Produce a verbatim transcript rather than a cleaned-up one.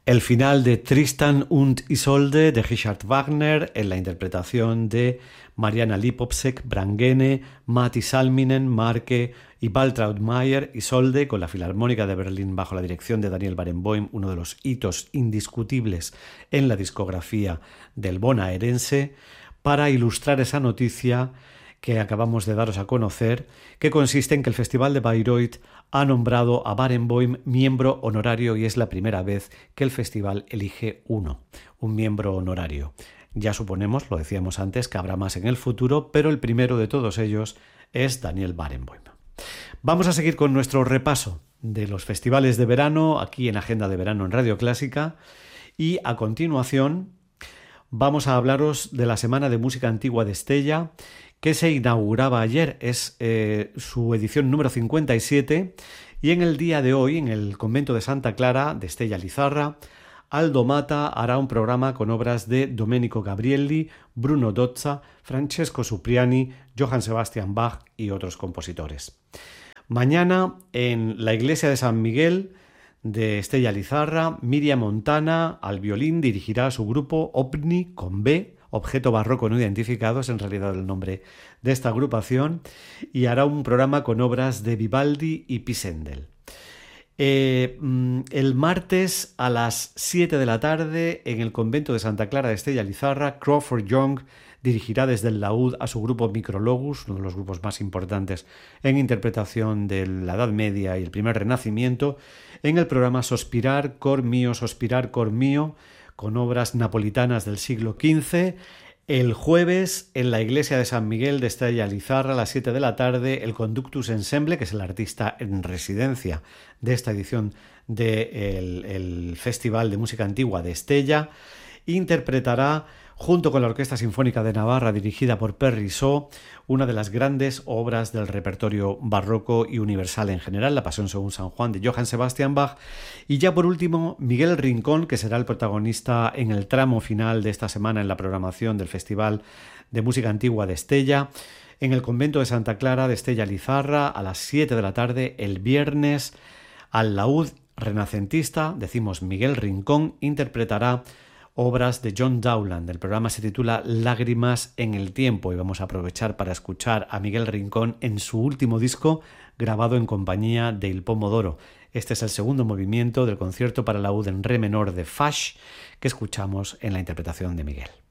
El final de Tristan und Isolde de Richard Wagner en la interpretación de Mariana Lipowczyk, Brangene, Matti Salminen, Marke y Waltraud Mayer. Isolde con la Filarmónica de Berlín bajo la dirección de Daniel Barenboim, uno de los hitos indiscutibles en la discografía del bonaerense, para ilustrar esa noticia que acabamos de daros a conocer, que consiste en que el Festival de Bayreuth ha nombrado a Barenboim miembro honorario y es la primera vez que el festival elige uno, un miembro honorario. Ya suponemos, lo decíamos antes, que habrá más en el futuro, pero el primero de todos ellos es Daniel Barenboim. Vamos a seguir con nuestro repaso de los festivales de verano aquí en Agenda de Verano en Radio Clásica y a continuación vamos a hablaros de la Semana de Música Antigua de Estella, que se inauguraba ayer. Es eh, su edición número cincuenta y siete y en el día de hoy, en el convento de Santa Clara de Estella Lizarra, Aldo Mata hará un programa con obras de Domenico Gabrielli, Bruno Dozza, Francesco Supriani, Johann Sebastian Bach y otros compositores. Mañana, en la iglesia de San Miguel de Estella Lizarra, Miriam Montana al violín dirigirá su grupo OVNI con B, Objeto Barroco No Identificado, es en realidad el nombre de esta agrupación, y hará un programa con obras de Vivaldi y Pisendel. Eh, el martes a las siete de la tarde, en el convento de Santa Clara de Estella Lizarra, Crawford Young dirigirá desde el laúd a su grupo Micrologus, uno de los grupos más importantes en interpretación de la Edad Media y el primer Renacimiento, en el programa Sospirar, Cor Mío, Sospirar, Cor Mío, con obras napolitanas del siglo quince. El jueves, en la iglesia de San Miguel de Estella Lizarra, a las siete de la tarde, el Conductus Ensemble, que es el artista en residencia de esta edición del el Festival de Música Antigua de Estella, interpretará, junto con la Orquesta Sinfónica de Navarra dirigida por Perry Shaw, una de las grandes obras del repertorio barroco y universal en general, La Pasión según San Juan de Johann Sebastian Bach. Y ya por último, Miguel Rincón, que será el protagonista en el tramo final de esta semana en la programación del Festival de Música Antigua de Estella, en el convento de Santa Clara de Estella Lizarra, a las siete de la tarde, el viernes, al laúd renacentista, decimos Miguel Rincón, interpretará obras de John Dowland. El programa se titula Lágrimas en el tiempo y vamos a aprovechar para escuchar a Miguel Rincón en su último disco grabado en compañía de Il Pomodoro. Este es el segundo movimiento del concierto para laúd en re menor de Fasch que escuchamos en la interpretación de Miguel.